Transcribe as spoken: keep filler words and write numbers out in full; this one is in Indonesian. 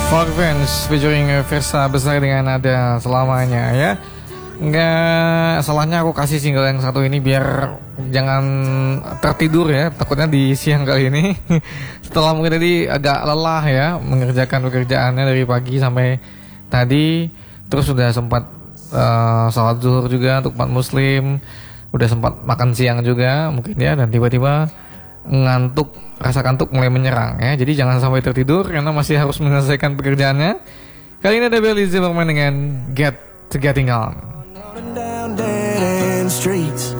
Four Friends featuring Versa Besar dengan Ada Selamanya ya. Enggak salahnya aku kasih single yang satu ini biar jangan tertidur ya, takutnya di siang kali ini setelah mungkin tadi agak lelah ya mengerjakan pekerjaannya dari pagi sampai tadi, terus sudah sempat uh, sholat zuhur juga untuk umat muslim, udah sempat makan siang juga mungkin ya, dan tiba-tiba ngantuk, rasa kantuk mulai menyerang ya. Jadi jangan sampai tertidur karena masih harus menyelesaikan pekerjaannya. Kali ini ada Belly Zimmerman dengan Get to Getting On. Down dead end streets,